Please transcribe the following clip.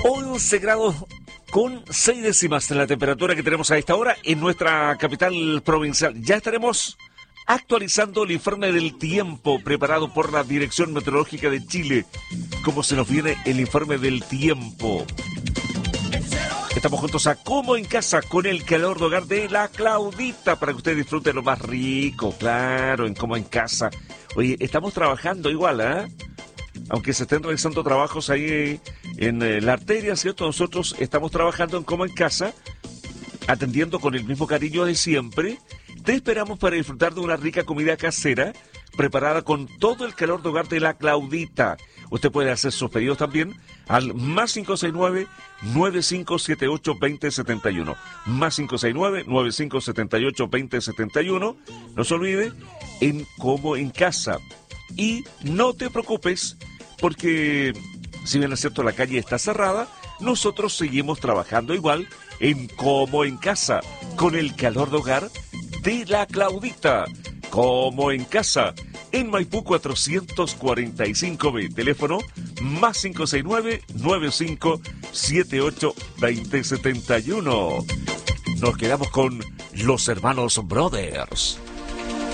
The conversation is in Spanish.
11 grados con 6 décimas en la temperatura que tenemos a esta hora en nuestra capital provincial. Ya estaremos actualizando el informe del tiempo preparado por la Dirección Meteorológica de Chile. ¿Cómo se nos viene el informe del tiempo? Estamos juntos a Como en Casa con el calor de hogar de la Claudita para que usted disfrute lo más rico, claro, en Como en Casa. Oye, estamos trabajando igual, ¿eh? Aunque se estén realizando trabajos ahí en la arteria, ¿cierto? Nosotros estamos trabajando en Como en Casa, atendiendo con el mismo cariño de siempre. Te esperamos para disfrutar de una rica comida casera preparada con todo el calor de hogar de la Claudita. Usted puede hacer sus pedidos también al más 569-9578-2071. Más 569-9578-2071. No se olvide, en Como en Casa. Y no te preocupes, porque si bien es cierto la calle está cerrada, nosotros seguimos trabajando igual en Como en Casa, con el calor de hogar de la Claudita. Como en Casa, en Maipú 445B, teléfono más 569-9578-2071. Nos quedamos con los hermanos Brothers.